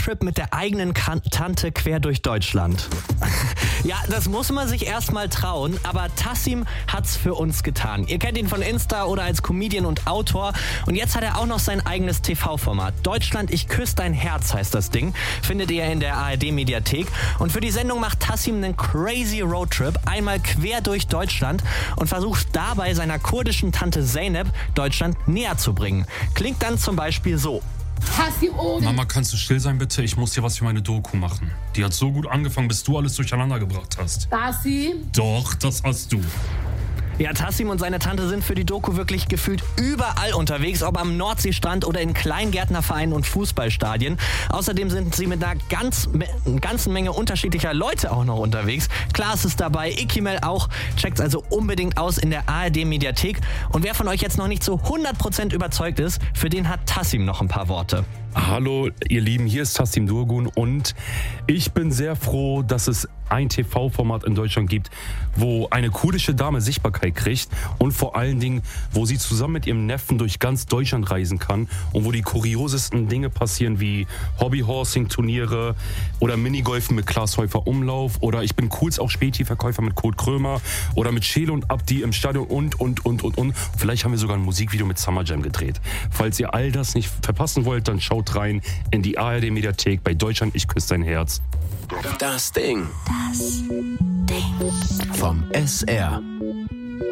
Roadtrip mit der eigenen Tante quer durch Deutschland. Ja, das muss man sich erstmal trauen, aber Tassim hat's für uns getan. Ihr kennt ihn von Insta oder als Comedian und Autor und jetzt hat er auch noch sein eigenes TV-Format. Deutschland, ich küsse dein Herz heißt das Ding. Findet ihr in der ARD-Mediathek. Und für die Sendung macht Tassim einen crazy Roadtrip, einmal quer durch Deutschland und versucht dabei seiner kurdischen Tante Zeynep Deutschland näher zu bringen. Klingt dann zum Beispiel so. Mama, kannst du still sein, bitte? Ich muss hier was für meine Doku machen. Die hat so gut angefangen, bis du alles durcheinander gebracht hast. Tassim? Doch, das hast du. Ja, Tassim und seine Tante sind für die Doku wirklich gefühlt überall unterwegs, ob am Nordseestrand oder in Kleingärtnervereinen und Fußballstadien. Außerdem sind sie mit einer ganzen Menge unterschiedlicher Leute auch noch unterwegs. Klaas ist dabei, Ikimel auch. Checkt's also unbedingt aus in der ARD-Mediathek. Und wer von euch jetzt noch nicht zu 100% überzeugt ist, für den hat Tassim noch ein paar Worte. Hallo ihr Lieben, hier ist Tassim Durgun und ich bin sehr froh, dass es ein TV-Format in Deutschland gibt, wo eine kurdische Dame Sichtbarkeit kriegt und vor allen Dingen, wo sie zusammen mit ihrem Neffen durch ganz Deutschland reisen kann und wo die kuriosesten Dinge passieren wie Hobbyhorsing-Turniere oder Minigolfen mit Klaas Häufer Umlauf oder ich bin Cools auch Späti-Verkäufer mit Kurt Krömer oder mit Schele und Abdi im Stadion und. Vielleicht haben wir sogar ein Musikvideo mit Summer Jam gedreht. Falls ihr all das nicht verpassen wollt, dann schaut rein in die ARD-Mediathek bei Deutschland, ich küsse dein Herz. Das Ding. Vom SR.